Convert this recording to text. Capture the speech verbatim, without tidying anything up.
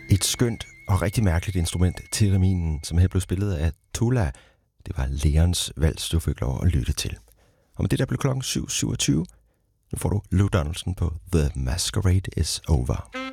Et skønt og rigtig mærkeligt instrument, theremin, som her blev spillet af Tola. Det var Leons vals, du fik lov at lytte til. Og med det der blev klokken syv syvogtyve. Nu får du Lou Donaldson på The Masquerade is Over.